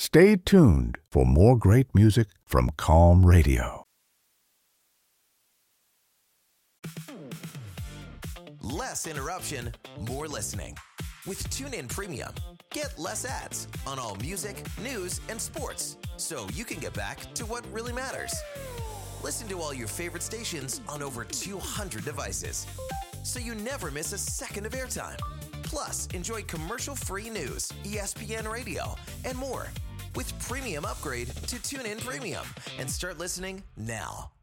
Stay tuned for more great music from Calm Radio. Less interruption, more listening. With TuneIn Premium, get less ads on all music, news, and sports, so you can get back to what really matters. Listen to all your favorite stations on over 200 devices, so you never miss a second of airtime. Plus, enjoy commercial-free news, ESPN Radio, and more. With Premium Upgrade to TuneIn Premium, and start listening now.